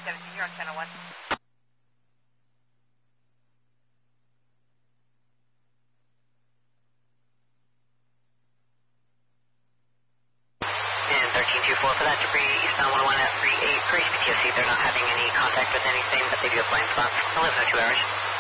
317, you're on channel 1. And 1324 for that debris, eastbound 101 at 38 for HPTSC. They're not having any contact with anything, but they do have blind spots. I'll live no 2 hours.